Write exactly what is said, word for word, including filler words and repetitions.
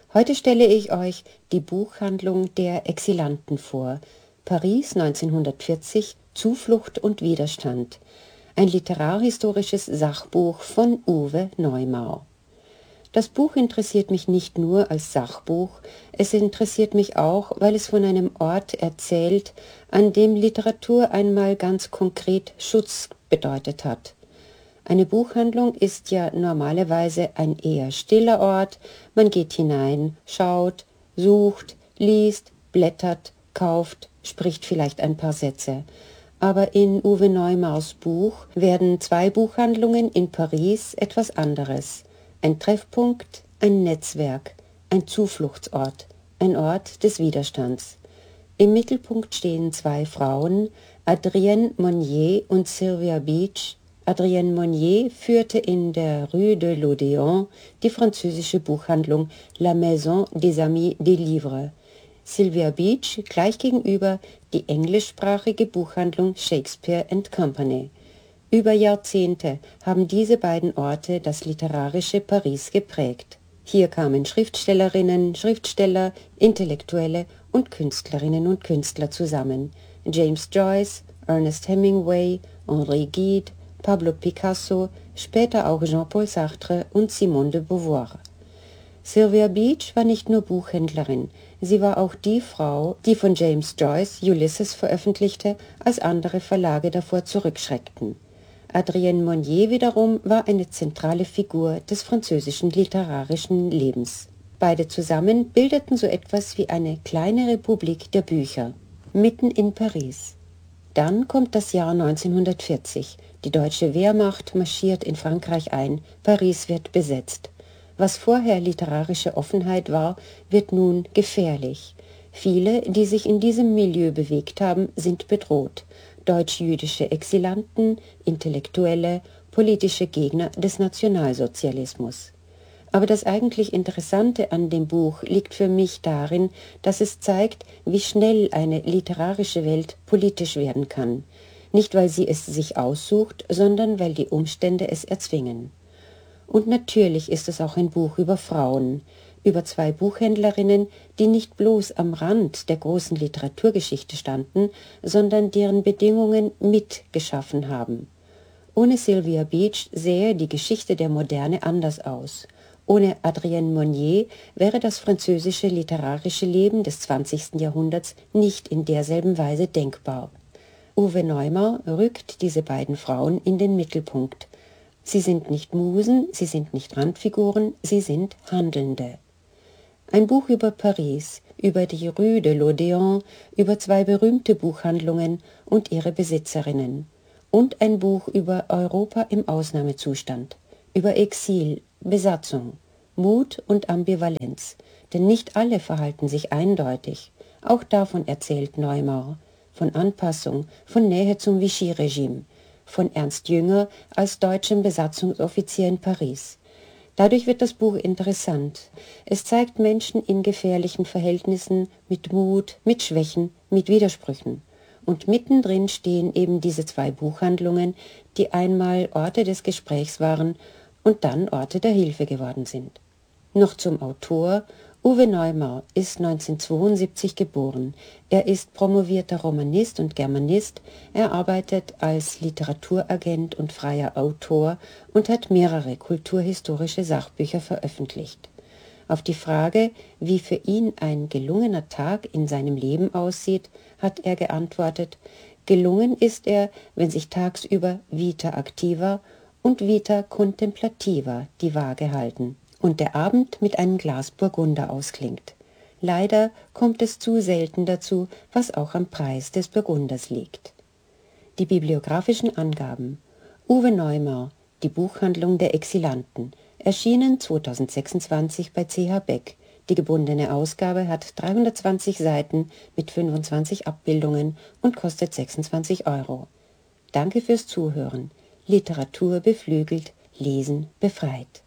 Heute stelle ich euch die Buchhandlung der Exilanten vor. Paris neunzehnhundertvierzig, Zuflucht und Widerstand. Ein literarhistorisches Sachbuch von Uwe Neumar. Das Buch interessiert mich nicht nur als Sachbuch, es interessiert mich auch, weil es von einem Ort erzählt, an dem Literatur einmal ganz konkret Schutz bedeutet hat. Eine Buchhandlung ist ja normalerweise ein eher stiller Ort, man geht hinein, schaut, sucht, liest, blättert, kauft, spricht vielleicht ein paar Sätze. Aber in Uwe Neumars Buch werden zwei Buchhandlungen in Paris etwas anderes. Ein Treffpunkt, ein Netzwerk, ein Zufluchtsort, ein Ort des Widerstands. Im Mittelpunkt stehen zwei Frauen, Adrienne Monnier und Sylvia Beach. Adrienne Monnier führte in der Rue de l'Odéon die französische Buchhandlung La Maison des Amis des Livres. Sylvia Beach gleich gegenüber die englischsprachige Buchhandlung Shakespeare and Company. Über Jahrzehnte haben diese beiden Orte das literarische Paris geprägt. Hier kamen Schriftstellerinnen, Schriftsteller, Intellektuelle und Künstlerinnen und Künstler zusammen. James Joyce, Ernest Hemingway, Henri Gide, Pablo Picasso, später auch Jean-Paul Sartre und Simone de Beauvoir. Sylvia Beach war nicht nur Buchhändlerin, sie war auch die Frau, die von James Joyce Ulysses veröffentlichte, als andere Verlage davor zurückschreckten. Adrienne Monnier wiederum war eine zentrale Figur des französischen literarischen Lebens. Beide zusammen bildeten so etwas wie eine kleine Republik der Bücher, mitten in Paris. Dann kommt das Jahr neunzehnhundertvierzig. Die deutsche Wehrmacht marschiert in Frankreich ein, Paris wird besetzt. Was vorher literarische Offenheit war, wird nun gefährlich. Viele, die sich in diesem Milieu bewegt haben, sind bedroht. Deutsch-jüdische Exilanten, Intellektuelle, politische Gegner des Nationalsozialismus. Aber das eigentlich Interessante an dem Buch liegt für mich darin, dass es zeigt, wie schnell eine literarische Welt politisch werden kann. Nicht, weil sie es sich aussucht, sondern weil die Umstände es erzwingen. Und natürlich ist es auch ein Buch über Frauen, über zwei Buchhändlerinnen, die nicht bloß am Rand der großen Literaturgeschichte standen, sondern deren Bedingungen mitgeschaffen haben. Ohne Sylvia Beach sähe die Geschichte der Moderne anders aus. Ohne Adrienne Monnier wäre das französische literarische Leben des zwanzigsten Jahrhunderts nicht in derselben Weise denkbar. Uwe Neumar rückt diese beiden Frauen in den Mittelpunkt. Sie sind nicht Musen, sie sind nicht Randfiguren, sie sind Handelnde. Ein Buch über Paris, über die Rue de l'Odéon, über zwei berühmte Buchhandlungen und ihre Besitzerinnen. Und ein Buch über Europa im Ausnahmezustand, über Exil, Besatzung, Mut und Ambivalenz. Denn nicht alle verhalten sich eindeutig. Auch davon erzählt Neumar. Von Anpassung, von Nähe zum Vichy-Regime, von Ernst Jünger als deutschem Besatzungsoffizier in Paris. Dadurch wird das Buch interessant. Es zeigt Menschen in gefährlichen Verhältnissen mit Mut, mit Schwächen, mit Widersprüchen. Und mittendrin stehen eben diese zwei Buchhandlungen, die einmal Orte des Gesprächs waren und dann Orte der Hilfe geworden sind. Noch zum Autor. Uwe Neumar ist neunzehnhundertzweiundsiebzig geboren. Er ist promovierter Romanist und Germanist, er arbeitet als Literaturagent und freier Autor und hat mehrere kulturhistorische Sachbücher veröffentlicht. Auf die Frage, wie für ihn ein gelungener Tag in seinem Leben aussieht, hat er geantwortet: Gelungen ist er, wenn sich tagsüber Vita activa und Vita contemplativa die Waage halten und der Abend mit einem Glas Burgunder ausklingt. Leider kommt es zu selten dazu, was auch am Preis des Burgunders liegt. Die bibliografischen Angaben: Uwe Neumar, Die Buchhandlung der Exilanten, erschienen zweitausendsechsundzwanzig bei C H Beck. Die gebundene Ausgabe hat dreihundertzwanzig Seiten mit fünfundzwanzig Abbildungen und kostet sechsundzwanzig Euro. Danke fürs Zuhören. Literatur beflügelt, Lesen befreit.